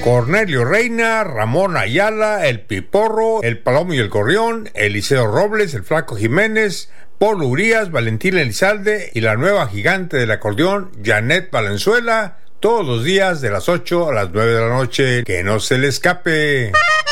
Cornelio Reina, Ramón Ayala, El Piporro, El Palomo y el Gorrión, Eliseo Robles, El Flaco Jiménez, Polo Urías, Valentín Elizalde y la nueva gigante del acordeón, Janet Valenzuela, todos los días de las 8 a las 9 de la noche. ¡Que no se le escape!